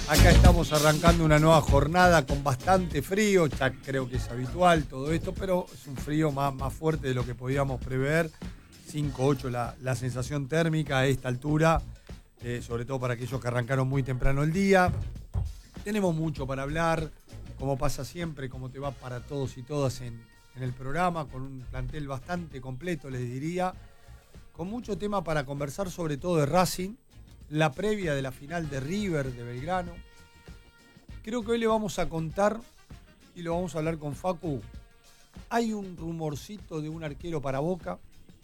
Acá estamos arrancando una nueva jornada con bastante frío, ya creo que es habitual todo esto, pero es un frío más fuerte de lo que podíamos prever. 5-8 la sensación térmica a esta altura, sobre todo para aquellos que arrancaron muy temprano el día. Tenemos mucho para hablar, como pasa siempre, como te va para todos y todas en el programa, con un plantel bastante completo, les diría, con mucho tema para conversar, sobre todo de Racing, la previa de la final de River de Belgrano. Creo que hoy le vamos a contar, y lo vamos a hablar con Facu, hay un rumorcito de un arquero para Boca.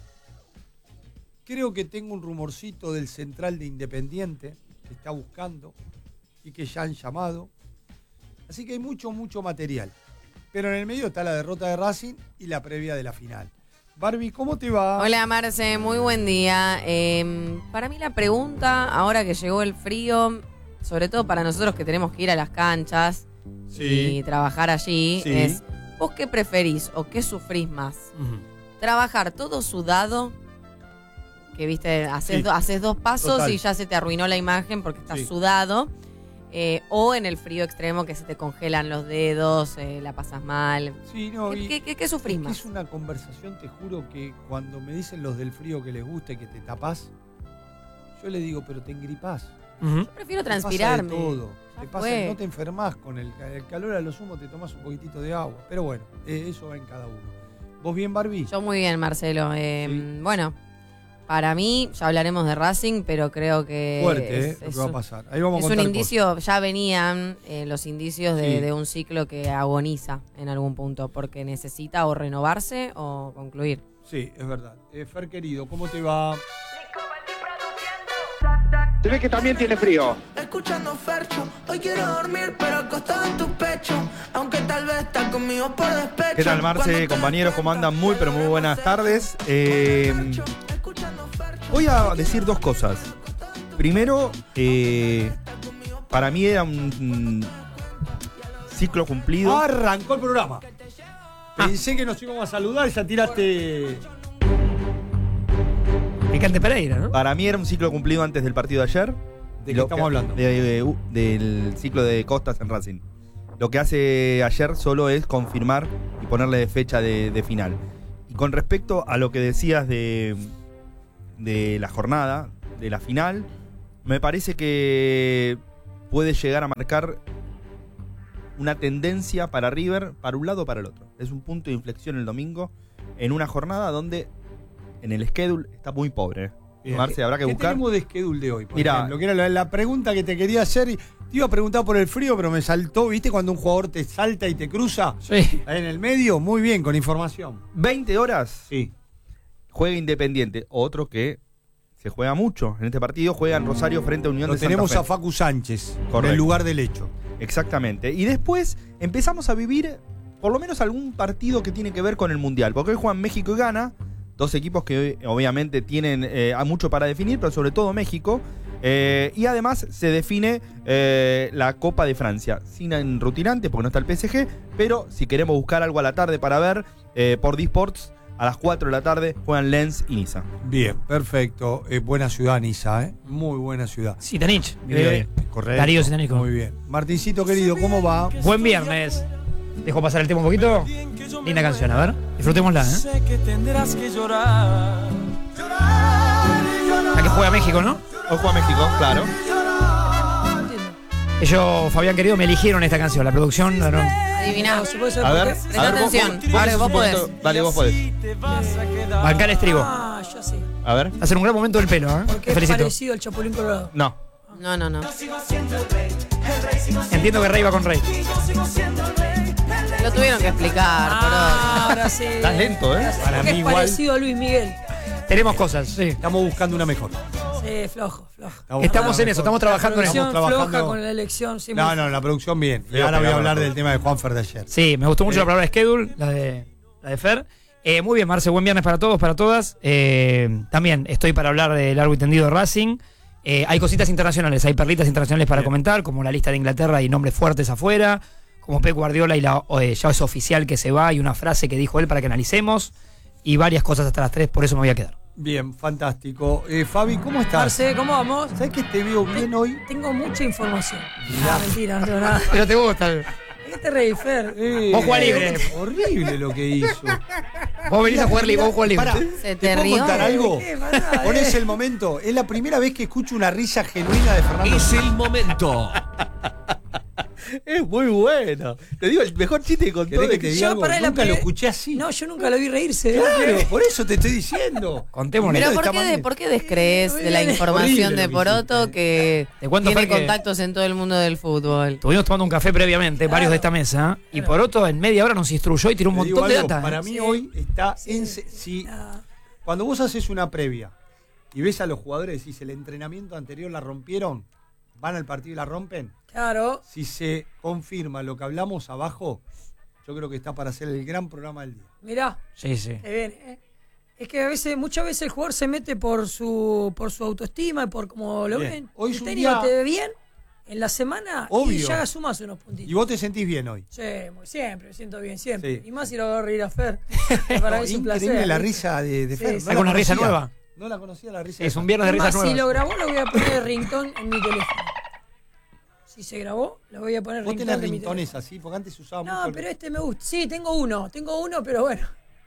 Creo que tengo un rumorcito del central de Independiente, que está buscando y que ya han llamado. Así que hay mucho material. Pero en el medio está la derrota de Racing y la previa de la final. Barbie, ¿cómo te va? Hola Marce, muy buen día. Para mí la pregunta, ahora que llegó el frío, sobre todo para nosotros que tenemos que ir a las canchas y trabajar allí, es ¿vos qué preferís o qué sufrís más? ¿Trabajar todo sudado? Que viste, haces dos pasos total, y ya se te arruinó la imagen porque estás sudado. O en el frío extremo que se te congelan los dedos, la pasas mal. Sí, no, ¿Qué sufrís más? Es una conversación, te juro, que cuando me dicen los del frío que les gusta y que te tapás, yo les digo, pero te engripás. Yo prefiero transpirarme. Te pasa de todo. No te enfermás con el calor, a lo sumo te tomás un poquitito de agua. Pero bueno, eso va en cada uno. ¿Vos bien, Barbie? Yo muy bien, Marcelo. Bueno, para mí, ya hablaremos de Racing, pero creo que fuerte, lo que va a pasar. Ahí vamos a contar un indicio, cosas. Ya venían los indicios de un ciclo que agoniza en algún punto, porque necesita o renovarse o concluir. Sí, es verdad. Fer, querido, ¿cómo te va? Se ve que también tiene frío. Escuchando Fercho, hoy quiero dormir, pero acostado en tu pecho, aunque tal vez estás conmigo por despecho. ¿Qué tal, Marce? Compañeros, ¿cómo andan? Muy, pero muy buenas tardes. Voy a decir dos cosas. Primero, para mí era un ciclo cumplido. Arrancó el programa. Pensé que nos íbamos a saludar y ya tiraste... Picante Pereira, ¿no? Para mí era un ciclo cumplido antes del partido de ayer. ¿De qué estamos hablando? Del ciclo de Costas en Racing. Lo que hace ayer solo es confirmar y ponerle fecha de final. Y con respecto a lo que decías de la jornada, de la final, me parece que puede llegar a marcar una tendencia para River, para un lado o para el otro. Es un punto de inflexión el domingo en una jornada donde en el schedule está muy pobre. Marce, habrá que buscar. ¿Qué tenemos de schedule de hoy? Mira, lo que era la pregunta que te quería hacer. Te iba a preguntar por el frío, pero me saltó. ¿Viste cuando un jugador te salta y te cruza? Sí. Ahí en el medio, muy bien, con información. 20 horas. Sí. Juega Independiente, otro que se juega mucho. En este partido juega en Rosario frente a Unión de Santa Fe. Tenemos a Facu Sánchez, correcto, en el lugar del hecho. Exactamente. Y después empezamos a vivir por lo menos algún partido que tiene que ver con el Mundial. Porque hoy juegan México y Ghana, dos equipos que obviamente tienen mucho para definir, pero sobre todo México. Y además se define la Copa de Francia. Sin enrutinante, porque no está el PSG. Pero si queremos buscar algo a la tarde para ver, por D-Sports, a las 4 de la tarde juegan Lens y Niza. Bien, perfecto. Buena ciudad, Niza, Muy buena ciudad. Zitanich. Correcto. Darío Zitanich. Muy bien. Martincito, querido, ¿cómo va? Buen viernes. Dejo pasar el tema un poquito. Linda canción, a ver. Disfrutémosla, Sé que tendrás que llorar. La que juega México, ¿no? Hoy juega México, claro. Ellos, Fabián querido, me eligieron esta canción. La producción... Adiviná. A ver, presta atención. Ahora vos podés. Dale, vos podés. Bancar estribo. Ya sé. A ver. Hacer un gran momento del pelo, ¿eh? Porque Te es felicito. parecido al Chapulín Colorado. No. No. Entiendo que Rey va con Rey. Lo tuvieron que explicar, Ahora sí. Estás lento, Para Porque mí es igual. parecido a Luis Miguel. Tenemos cosas, sí. Estamos buscando una mejor. Sí, flojo. Estamos en eso, estamos trabajando en eso. Producción Estamos trabajando. floja con la elección. Sí, No, la producción bien. Y ahora voy a hablar del tema de Juanfer de ayer. Sí, me gustó mucho la palabra schedule, la de Fer. Muy bien, Marce, buen viernes para todos, para todas. También estoy para hablar de largo y tendido de Racing. Hay cositas internacionales, hay perlitas internacionales para comentar, como la lista de Inglaterra y nombres fuertes afuera, como Pep Guardiola y ya es oficial que se va, y una frase que dijo él para que analicemos, y varias cosas hasta las 3, por eso me voy a quedar. Bien, fantástico. Fabi, ¿cómo estás? Marce, ¿cómo vamos? ¿Sabes que te veo bien hoy? Tengo mucha información. Ah, mentira, no tengo nada. Pero te gusta. ¿De qué te reís, Fer? Vos jugás libre. Horrible lo que hizo. Vos venís a jugar libre, vos jugás libre. Pará, Se ¿te te puedo rió? contar algo? ¿Qué? Pará, Ponés el momento. Es la primera vez que escucho una risa genuina de Fernando. Es el momento. Es muy bueno. Te digo, el mejor chiste que contó ¿Querés de que te que diga Yo algo? para la Nunca lo pre- escuché así. No, yo nunca lo vi reírse. Claro, por eso te estoy diciendo. Contémosle. Pero de ¿por esta qué, manera. ¿por qué descrees de la Horrible información lo de que Poroto hiciste. que Te cuento, tiene Fer, que- contactos en todo el mundo del fútbol? Estuvimos tomando un café previamente, varios de esta mesa, y Poroto en media hora nos instruyó y tiró un Te digo montón de algo, data. para mí Sí. hoy está Sí. si Ah, cuando vos haces una previa y ves a los jugadores y decís el entrenamiento anterior la rompieron, van al partido y la rompen, claro. si se confirma lo que hablamos abajo, yo creo que está para hacer el gran programa del día. Mirá, Sí, sí. te viene. Es que muchas veces el jugador se mete por su autoestima y por cómo lo Bien. ven. Hoy El es un técnico día- te ve bien en la semana y Obvio. ya sumas unos puntitos. Y vos te sentís bien hoy. Sí, siempre, me siento bien, siempre. Sí. Y más si lo hago reír a Fer. Que para mí es un Increíble placer. la ¿viste? risa de Sí, Fer. sí. la ¿Alguna risa conocía. nueva? No la conocía la risa. Es de un Fer. viernes de Es risas más, si nuevas. lo grabó, lo voy a poner de ringtone en mi teléfono. Si se grabó, lo voy a poner Vos ringtone tenés de mi rintones teléfono. así, porque antes usaba No, mucho. pero este me gusta. Sí, tengo uno, pero bueno.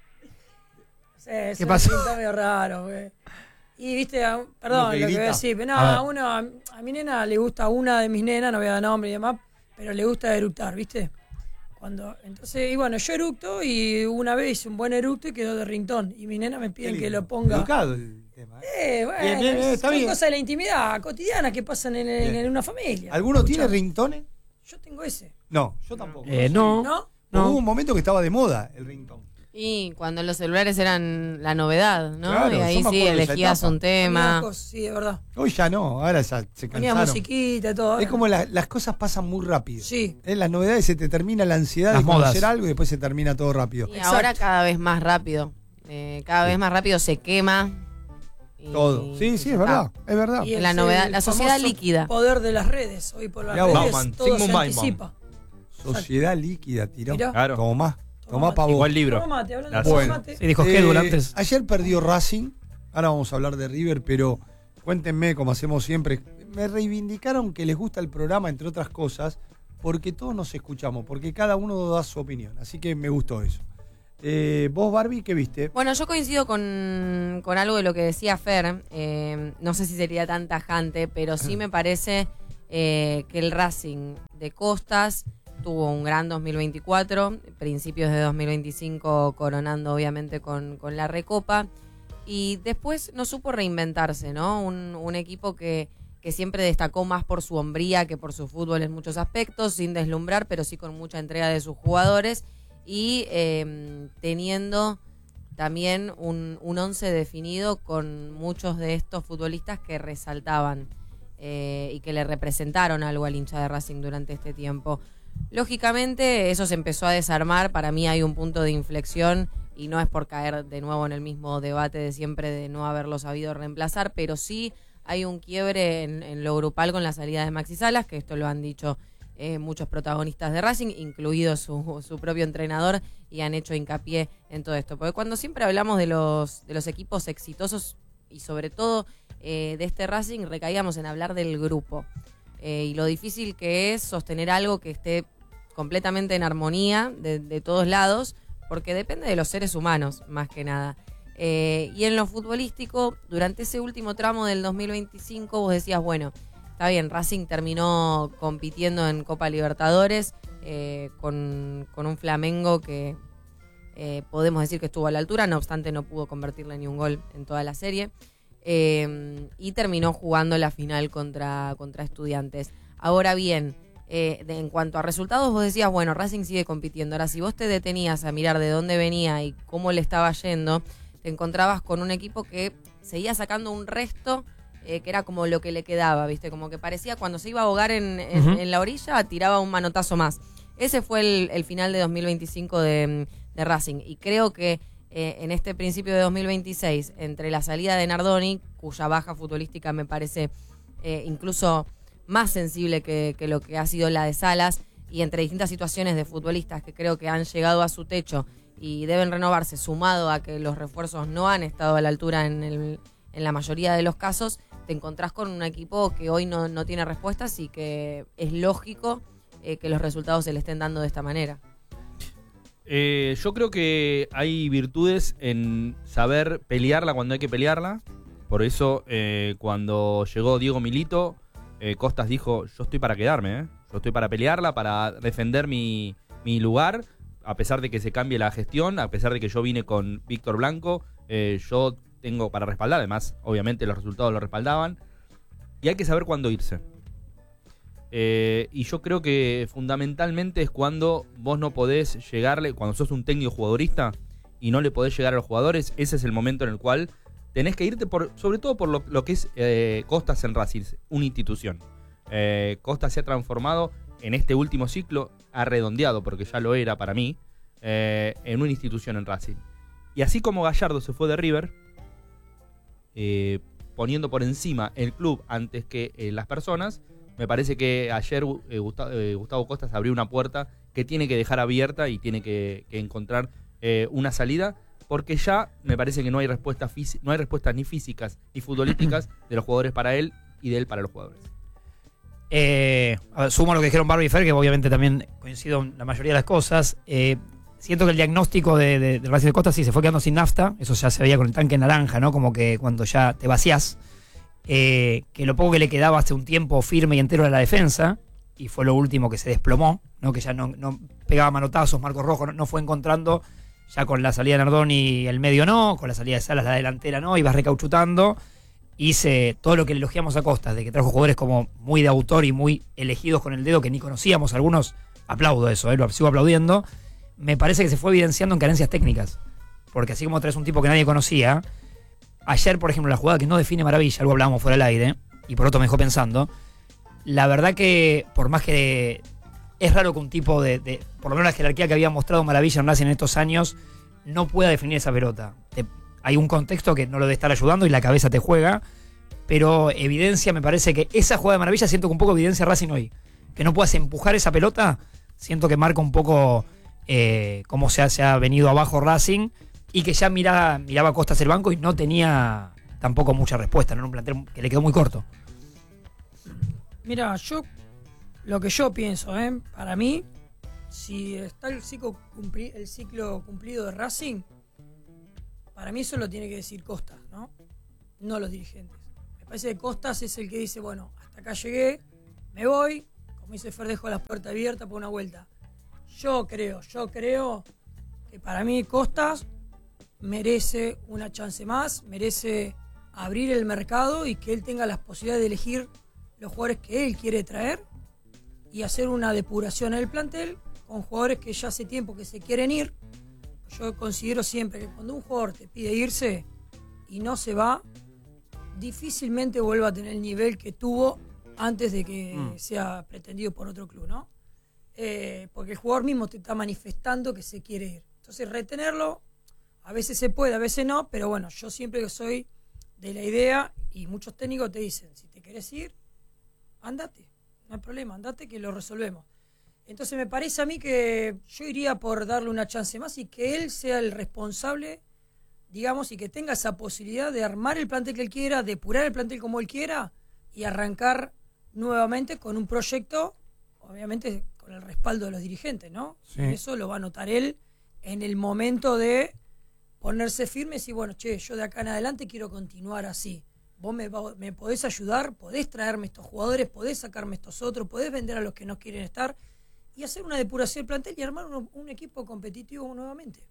Sí, es ¿Qué un pasó? ringtone medio raro, güey. Y viste, Uno perdón que lo que voy grita. a decir, pero no, A ver. a mi nena le gusta una de mis nenas, no voy a dar nombre y demás, pero le gusta eructar, ¿viste? Entonces, y bueno, yo eructo y una vez hice un buen eructo y quedó de ringtone. Y mi nena me piden que lo ponga. Educado el tema. Bueno, Bien, bien, está son bien. cosas de la intimidad cotidiana que pasan en una familia. ¿Alguno tiene Escuchame, ringtones? Yo tengo ese. No, yo tampoco. No. ¿No? Pero No. hubo un momento que estaba de moda el ringtone. Y cuando los celulares eran la novedad, ¿no? Claro, y yo ahí me sí acuerdo de esa elegías etapa. un tema. Ponías cosas, sí, de verdad. Hoy ya no, ahora ya se Ponía cansaron. musiquita y todo. Es como las cosas pasan muy rápido. Sí. En las novedades se te termina la ansiedad Las de conocer modas. algo y después se termina todo rápido. Y Exacto. ahora cada vez más rápido. Cada vez más rápido se quema. y- Todo. Sí, y sí, ya es está. verdad, es verdad. Y La es novedad, el la sociedad famoso líquida. Poder de las redes. Hoy por las Mirá vos. redes Bauman, todo se Sigmund Bauman. anticipa. Sociedad líquida, tiró. Mirá. Claro. Tomá Toma pa' vos. Igual libro. Toma mate, hablando Las- de Bueno. mate. Sí, dijo Hedul antes. Ayer perdió Racing, ahora vamos a hablar de River, pero cuéntenme, como hacemos siempre, me reivindicaron que les gusta el programa, entre otras cosas, porque todos nos escuchamos, porque cada uno da su opinión, así que me gustó eso. Vos, Barbie, ¿qué viste? Bueno, yo coincido con algo de lo que decía Fer. No sé si sería tan tajante, pero sí me parece que el Racing de Costas tuvo un gran 2024, principios de 2025 coronando obviamente con la Recopa, y después no supo reinventarse, ¿no? Un equipo que siempre destacó más por su hombría que por su fútbol en muchos aspectos, sin deslumbrar, pero sí con mucha entrega de sus jugadores y teniendo también un once definido con muchos de estos futbolistas que resaltaban y que le representaron algo al hincha de Racing durante este tiempo. Lógicamente eso se empezó a desarmar, para mí hay un punto de inflexión y no es por caer de nuevo en el mismo debate de siempre de no haberlo sabido reemplazar, pero sí hay un quiebre en lo grupal con la salida de Maxi Salas, que esto lo han dicho muchos protagonistas de Racing, incluido su propio entrenador, y han hecho hincapié en todo esto. Porque cuando siempre hablamos de los equipos exitosos y sobre todo de este Racing, recaíamos en hablar del grupo. Y lo difícil que es sostener algo que esté completamente en armonía de todos lados, porque depende de los seres humanos, más que nada. Y en lo futbolístico, durante ese último tramo del 2025, vos decías, bueno, está bien, Racing terminó compitiendo en Copa Libertadores con un Flamengo que podemos decir que estuvo a la altura, no obstante no pudo convertirle ni un gol en toda la serie. Y terminó jugando la final contra Estudiantes. Ahora bien, en cuanto a resultados, vos decías, bueno, Racing sigue compitiendo. Ahora, si vos te detenías a mirar de dónde venía y cómo le estaba yendo, te encontrabas con un equipo que seguía sacando un resto que era como lo que le quedaba, ¿viste? Como que parecía cuando se iba a ahogar en la orilla, tiraba un manotazo más. Ese fue el final de 2025 de Racing. Y creo que en este principio de 2026, entre la salida de Nardoni, cuya baja futbolística me parece incluso más sensible que lo que ha sido la de Salas, y entre distintas situaciones de futbolistas que creo que han llegado a su techo y deben renovarse, sumado a que los refuerzos no han estado a la altura en la mayoría de los casos, te encontrás con un equipo que hoy no tiene respuestas y que es lógico que los resultados se le estén dando de esta manera. Yo creo que hay virtudes en saber pelearla cuando hay que pelearla. Por eso, cuando llegó Diego Milito, Costas dijo, yo estoy para quedarme, yo estoy para pelearla, para defender mi lugar, a pesar de que se cambie la gestión, a pesar de que yo vine con Víctor Blanco, yo tengo para respaldar, además, obviamente los resultados lo respaldaban, y hay que saber cuándo irse. Y yo creo que fundamentalmente es cuando vos no podés llegarle, cuando sos un técnico jugadorista y no le podés llegar a los jugadores, ese es el momento en el cual tenés que irte, sobre todo por lo que es Costas en Racing, una institución. Costas se ha transformado en este último ciclo, ha redondeado, porque ya lo era para mí, en una institución en Racing. Y así como Gallardo se fue de River, poniendo por encima el club antes que las personas, me parece que ayer Gustavo Costas abrió una puerta que tiene que dejar abierta y tiene que encontrar una salida, porque ya me parece que no hay respuestas ni físicas ni futbolísticas de los jugadores para él y de él para los jugadores. Sumo lo que dijeron Barbie y Fer, que obviamente también coincido en la mayoría de las cosas. Siento que el diagnóstico de Racing de Costas sí se fue quedando sin nafta. Eso ya se veía con el tanque naranja, ¿no? Como que cuando ya te vacías, que lo poco que le quedaba hace un tiempo firme y entero era la defensa, y fue lo último que se desplomó, ¿no? Que ya no pegaba manotazos, Marcos Rojo no fue encontrando, ya con la salida de Nardoni el medio no, con la salida de Salas la delantera no, ibas recauchutando. Hice todo lo que le elogiamos a Costas, de que trajo jugadores como muy de autor y muy elegidos con el dedo, que ni conocíamos, algunos aplaudo eso, lo sigo aplaudiendo. Me parece que se fue evidenciando en carencias técnicas, porque así como traes un tipo que nadie conocía, ayer por ejemplo la jugada que no define maravilla, algo hablábamos fuera del aire, y por otro me dejó pensando, la verdad que por más que es raro que un tipo de por lo menos la jerarquía que había mostrado Maravilla en Racing en estos años, no pueda definir esa pelota. Hay un contexto que no lo debe estar ayudando y la cabeza te juega, pero evidencia, me parece que esa jugada de Maravilla, siento que un poco evidencia Racing hoy. Que no puedas empujar esa pelota, siento que marca un poco cómo se ha venido abajo Racing, y que ya miraba Costas el banco y no tenía tampoco mucha respuesta, ¿no? En un plantel que le quedó muy corto. Mira, lo que yo pienso, para mí, si está el ciclo cumplido de Racing, para mí eso lo tiene que decir Costas, no los dirigentes. Me parece que Costas es el que dice, bueno, hasta acá llegué, me voy, como dice Fer, dejo las puertas abiertas por una vuelta. Yo creo que para mí Costas merece una chance más, merece abrir el mercado y que él tenga las posibilidades de elegir los jugadores que él quiere traer y hacer una depuración en el plantel con jugadores que ya hace tiempo que se quieren ir. Yo considero siempre que cuando un jugador te pide irse y no se va, difícilmente vuelva a tener el nivel que tuvo antes de que sea pretendido por otro club, ¿no? Porque el jugador mismo te está manifestando que se quiere ir. Entonces retenerlo, a veces se puede, a veces no, pero bueno, yo siempre soy de la idea, y muchos técnicos te dicen, si te querés ir, andate, no hay problema, andate que lo resolvemos. Entonces me parece a mí que yo iría por darle una chance más y que él sea el responsable, digamos, y que tenga esa posibilidad de armar el plantel que él quiera, depurar el plantel como él quiera y arrancar nuevamente con un proyecto, obviamente con el respaldo de los dirigentes, ¿no? Sí. Eso lo va a notar él en el momento de ponerse firme y decir, bueno, che, yo de acá en adelante quiero continuar así. Vos me podés ayudar, podés traerme estos jugadores, podés sacarme estos otros, podés vender a los que no quieren estar y hacer una depuración del plantel y armar un equipo competitivo nuevamente.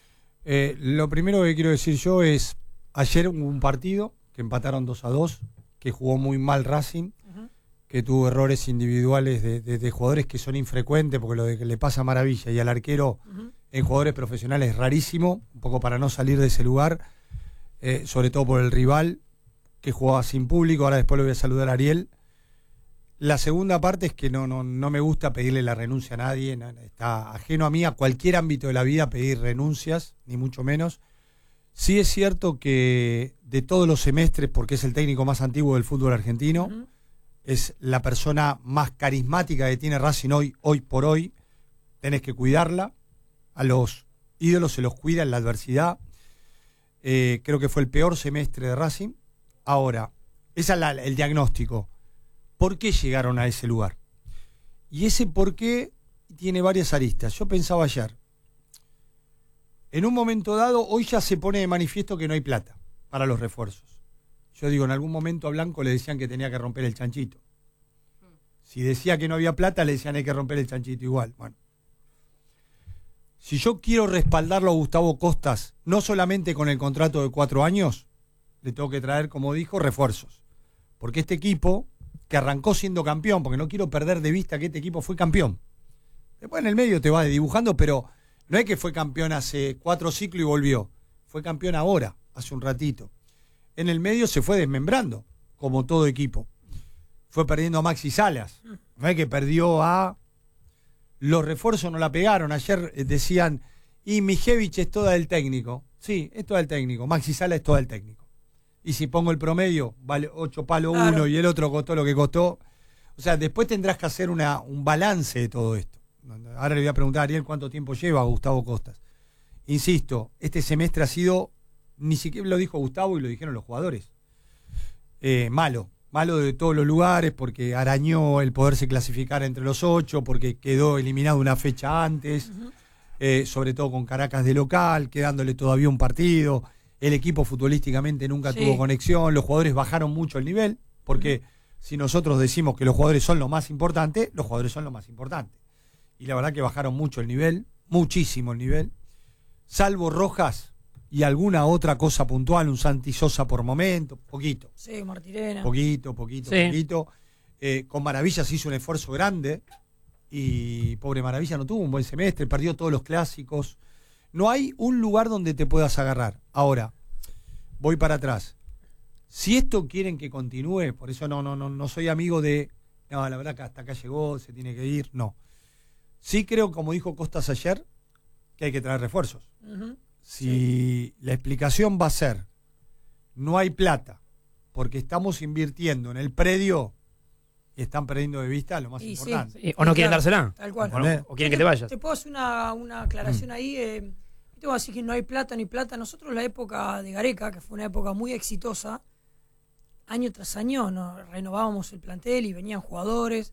Lo primero que quiero decir yo es, ayer hubo un partido que empataron 2-2, que jugó muy mal Racing, que tuvo errores individuales de jugadores que son infrecuentes, porque lo de que le pasa a Maravilla y al arquero en jugadores profesionales es rarísimo, un poco para no salir de ese lugar, sobre todo por el rival, que jugaba sin público. Ahora después lo voy a saludar a Ariel. La segunda parte es que no me gusta pedirle la renuncia a nadie, está ajeno a mí, a cualquier ámbito de la vida, pedir renuncias, ni mucho menos. Sí es cierto que de todos los semestres, porque es el técnico más antiguo del fútbol argentino, es la persona más carismática que tiene Racing hoy por hoy, tenés que cuidarla. A los ídolos se los cuida en la adversidad. Creo que fue el peor semestre de Racing. Ahora, ese es el diagnóstico. ¿Por qué llegaron a ese lugar? Y ese por qué tiene varias aristas. Yo pensaba ayer, en un momento dado, hoy ya se pone de manifiesto que no hay plata para los refuerzos. Yo digo, en algún momento a Blanco le decían que tenía que romper el chanchito. Si decía que no había plata, le decían hay que romper el chanchito igual. Bueno. Si yo quiero respaldarlo a Gustavo Costas, no solamente con el contrato de 4 años, le tengo que traer, como dijo, refuerzos. Porque este equipo, que arrancó siendo campeón, porque no quiero perder de vista que este equipo fue campeón. Después en el medio te vas dibujando, pero no es que fue campeón hace 4 ciclos y volvió. Fue campeón ahora, hace un ratito. En el medio se fue desmembrando, como todo equipo. Fue perdiendo a Maxi Salas. No es que perdió a... Los refuerzos no la pegaron. Ayer decían, y Mijevich es toda del técnico. Sí, es toda del técnico. Maxi Salas es toda del técnico. Y si pongo el promedio, vale 8 palos uno y el otro costó lo que costó. O sea, después tendrás que hacer un balance de todo esto. Ahora le voy a preguntar a Ariel cuánto tiempo lleva Gustavo Costas. Insisto, este semestre ha sido, ni siquiera lo dijo Gustavo y lo dijeron los jugadores, malo de todos los lugares, porque arañó el poderse clasificar entre los 8, porque quedó eliminado una fecha antes, sobre todo con Caracas de local, quedándole todavía un partido. El equipo futbolísticamente nunca tuvo conexión, los jugadores bajaron mucho el nivel, porque si nosotros decimos que los jugadores son lo más importante, los jugadores son lo más importante. Y la verdad que bajaron mucho el nivel, muchísimo el nivel, salvo Rojas y alguna otra cosa puntual, un Santi Sosa por momento, poquito. Sí, Martirena. Poquito. Con Maravilla se hizo un esfuerzo grande y pobre Maravilla no tuvo un buen semestre, perdió todos los clásicos. No hay un lugar donde te puedas agarrar. Ahora, voy para atrás. Si esto quieren que continúe, por eso no soy amigo de, no, la verdad que hasta acá llegó, se tiene que ir, no. Sí creo, como dijo Costas ayer, que hay que traer refuerzos. Si la explicación va a ser, no hay plata, porque estamos invirtiendo en el predio y están perdiendo de vista lo más importante. Sí, o no quieren dársela. Tal cual. O quieren que te vayas. Te puedo hacer una aclaración ahí. Te voy a decir que no hay plata ni plata. Nosotros la época de Gareca, que fue una época muy exitosa, año tras año nos renovábamos el plantel y venían jugadores.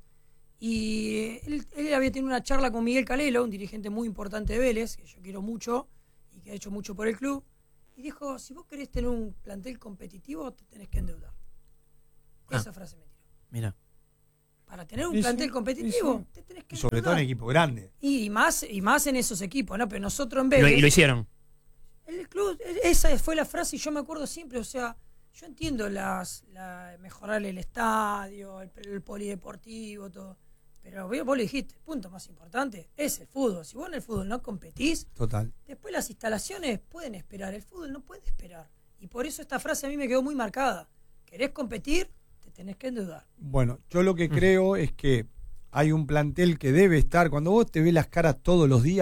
Y él había tenido una charla con Miguel Calelo, un dirigente muy importante de Vélez, que yo quiero mucho y que ha hecho mucho por el club. Y dijo, si vos querés tener un plantel competitivo, te tenés que endeudar. Esa frase me tiró. Mira. Para tener un plantel competitivo, te tenés que endeudar. Sobre todo en equipo grande. Y más en esos equipos, ¿no? Pero nosotros en Vélez... Y lo hicieron. El club, esa fue la frase y yo me acuerdo siempre, o sea, yo entiendo mejorar el estadio, el polideportivo, todo. Pero vos le dijiste, el punto más importante es el fútbol. Si vos en el fútbol no competís, total, después las instalaciones pueden esperar. El fútbol no puede esperar. Y por eso esta frase a mí me quedó muy marcada. ¿Querés competir? Te tenés que endeudar. Bueno, yo lo que creo es que hay un plantel que debe estar, cuando vos te ves las caras todos los días,